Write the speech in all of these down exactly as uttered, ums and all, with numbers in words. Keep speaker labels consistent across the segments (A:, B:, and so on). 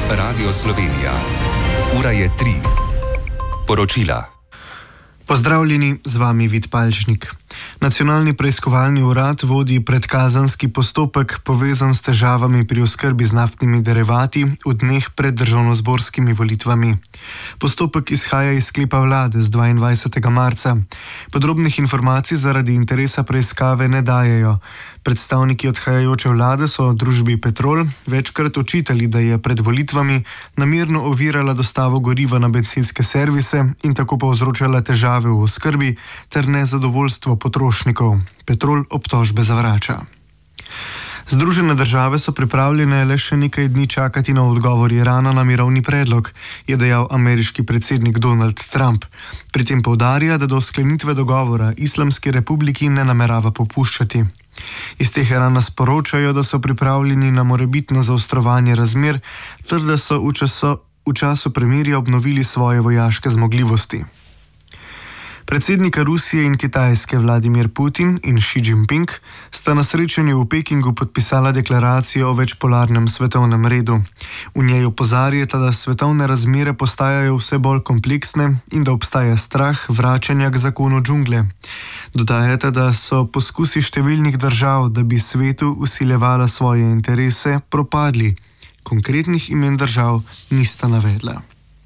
A: Radio Slovenija. Ura je tri. Poročila.
B: Pozdravljeni, z vami Vid Palčnik. Nacionalni preiskovalni urad vodi predkazanski postopek povezan s težavami pri oskrbi z naftnimi derivati v dneh pred državnozborskimi volitvami. Postopek izhaja iz sklepa vlade z dvaindvajsetega marca. Podrobnih informacij zaradi interesa preiskave ne dajejo. Predstavniki odhajajoče vlade so družbi Petrol večkrat očitali, da je pred volitvami namerno ovirala dostavo goriva na bencinske servise in tako povzročala težave v oskrbi ter nezadovoljstvo potrošnikov. Petrol obtožbe zavrača. Združene države so pripravljene le še nekaj dni čakati na odgovor Irana na mirovni predlog, je dejal ameriški predsednik Donald Trump. Pri tem poudarja, da do sklenitve dogovora Islamski republiki ne namerava popuščati. Iz Teherana sporočajo, da so pripravljeni na morebitno zaostrovanje razmer ter da so v, časo, v času premirja obnovili svoje vojaške zmogljivosti. Predsednika Rusije in Kitajske Vladimir Putin in Xi Jinping sta na srečanju v Pekingu podpisala deklaracijo o večpolarnem svetovnem redu. V njej opozarjata, da svetovne razmere postajajo vse bolj kompleksne in da obstaja strah vračanja k zakonu džungle. Dodajata, da so poskusi številnih držav, da bi svetu vsiljevala svoje interese, propadli. Konkretnih imen držav nista navedla.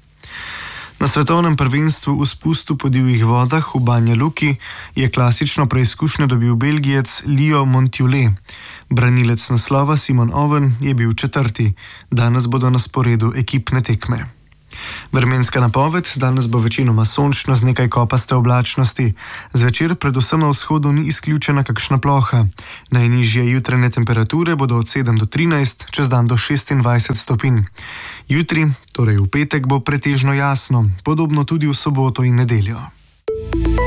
B: Na svetovnem prvenstvu v spustu po divjih vodah v Banja Luki je klasično preizkušnjo dobil Belgijec Leo Montjole. Branilec naslova Simon Owen je bil četrti. Danes bodo na sporedu ekipne tekme. Vremenska napoved: danes bo večinoma sončno z nekaj kopaste oblačnosti. Zvečer predvsem na vzhodu ni izključena kakšna ploha. Najnižje jutranje temperature bodo od sedem do trinajst, čez dan do šestindvajset stopinj. Jutri, torej v petek, bo pretežno jasno, podobno tudi v soboto in nedeljo.